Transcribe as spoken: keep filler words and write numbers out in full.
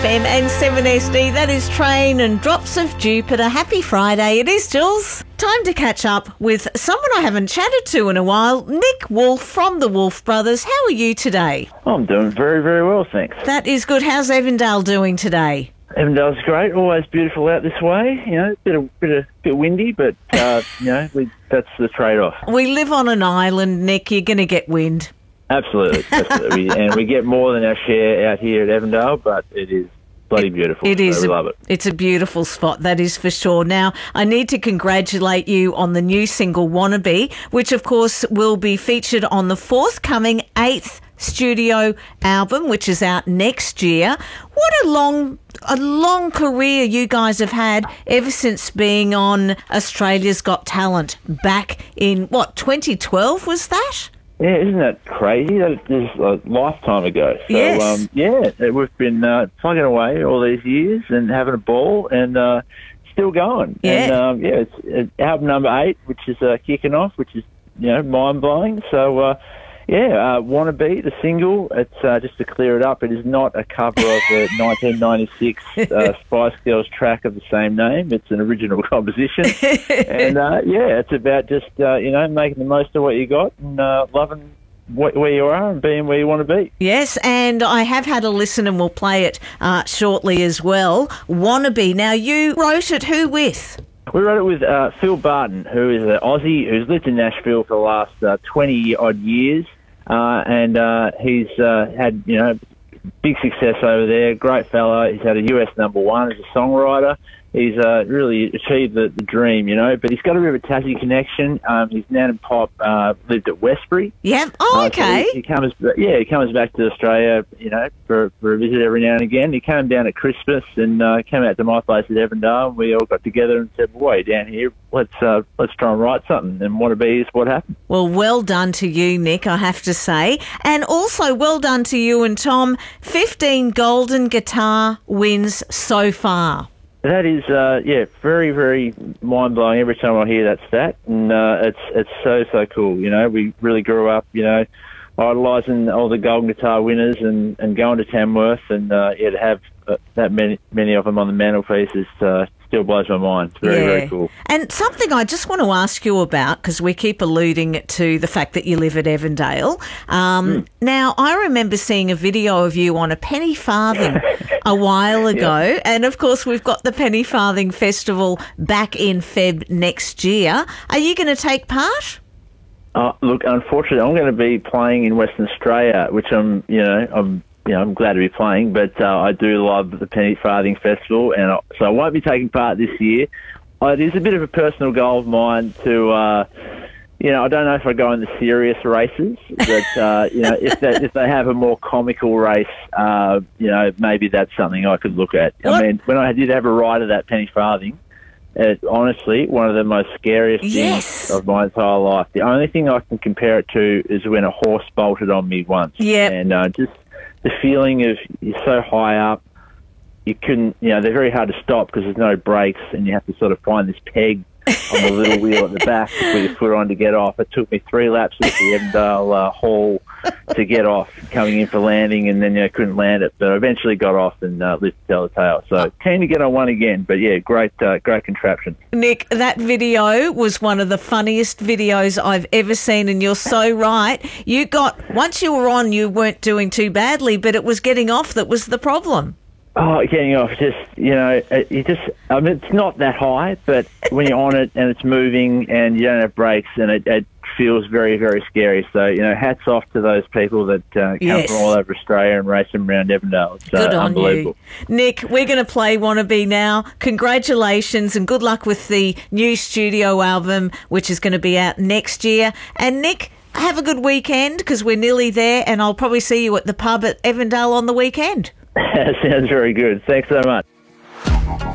M and seven S D, that is Train and Drops of Jupiter. Happy Friday. It is, Jules. Time to catch up with someone I haven't chatted to in a while, Nick Wolf from the Wolf Brothers. How are you today? I'm doing very, very well, thanks. That is good. How's Evandale doing today? Evandale's great. Always beautiful out this way. You know, bit of, bit of, bit windy, but uh, you know, we, that's the trade-off. We live on an island, Nick. You're going to get wind. Absolutely, absolutely. And we get more than our share out here at Evandale, but it is bloody beautiful. It is. So we love it. It's a beautiful spot, that is for sure. Now, I need to congratulate you on the new single, Wannabe, which, of course, will be featured on the forthcoming eighth studio album, which is out next year. What a long, a long career you guys have had ever since being on Australia's Got Talent back in, what, twenty twelve was that? Yeah, isn't that crazy? That is a lifetime ago. So, yes. um, yeah, we've been uh, plugging away all these years and having a ball and uh, still going. Yeah. And, um, yeah, it's, it's album number eight, which is uh, kicking off, which is, you know, mind-blowing. So, uh, yeah, uh, Wannabe, the single, it's uh, just to clear it up, it is not a cover of the nineteen ninety-six uh, Spice Girls track of the same name. It's an original composition. And, uh, yeah, it's about just, uh, you know, making the most of what you got and uh, loving wh- where you are and being where you want to be. Yes, and I have had a listen and we'll play it uh, shortly as well. Wannabe. Now, you wrote it, who with? We wrote it with uh, Phil Barton, who is an Aussie who's lived in Nashville for the last uh, twenty-odd years. Uh, and uh, he's uh, had, you know, big success over there. Great fella. He's had a U S number one as a songwriter. He's uh, really achieved the, the dream, you know. But he's got a bit of a Tassie connection. Um, his nan and pop uh, lived at Westbury. Yeah. Oh, okay. Uh, so he, he comes, yeah, he comes back to Australia, you know, for, for a visit every now and again. He came down at Christmas and uh, came out to my place at Evandale. And we all got together and said, "Well, you're down here. Let's uh, let's try and write something." And Wannabe is what happened. Well, well done to you, Nick, I have to say. And also well done to you and Tom. fifteen golden guitar wins so far. That is, uh, yeah, very, very mind-blowing every time I hear that stat. And uh, it's it's so, so cool. You know, we really grew up, you know, idolising all the golden guitar winners and, and going to Tamworth. And, uh, yeah, to have uh, that many many of them on the mantelpiece is, uh, still blows my mind. It's very, yeah. very cool. And something I just want to ask you about, because we keep alluding to the fact that you live at Evandale. Um, mm. Now, I remember seeing a video of you on a penny farthing a while ago. Yeah. And, of course, we've got the Penny Farthing Festival back in Feb next year. Are you going to take part? Uh, look, unfortunately, I'm going to be playing in Western Australia, which I'm, you know, I'm You know, I'm glad to be playing, but uh, I do love the Penny Farthing Festival, and I, so I won't be taking part this year. Uh, it is a bit of a personal goal of mine to, uh, you know, I don't know if I go in the serious races, but, uh, you know, if they, if they have a more comical race, uh, you know, maybe that's something I could look at. What? I mean, when I did have a ride of that Penny Farthing, it's honestly one of the most scariest yes. things of my entire life. The only thing I can compare it to is when a horse bolted on me once. Yeah. And uh, just the feeling of you're so high up, you couldn't, you know, they're very hard to stop because there's no brakes and you have to sort of find this peg on the little wheel at the back to put your foot on to get off. It took me three laps at the Evandale uh, Hall to get off, coming in for landing, and then, you know, couldn't land it. But I eventually got off and uh, lived to tell the tale. So keen to get on one again. But, yeah, great uh, great contraption. Nick, that video was one of the funniest videos I've ever seen, and you're so right. You got, once you were on, you weren't doing too badly, but it was getting off that was the problem. Oh, getting off, just, you know, it, you just, I mean, it's not that high, but when you're on it and it's moving and you don't have brakes and it, it feels very, very scary. So, you know, hats off to those people that uh, come yes. from all over Australia and race them around Evandale. It's good uh, on unbelievable. You. Nick, we're going to play Wannabe now. Congratulations and good luck with the new studio album, which is going to be out next year. And Nick, have a good weekend because we're nearly there, and I'll probably see you at the pub at Evandale on the weekend. Sounds very good. Thanks so much.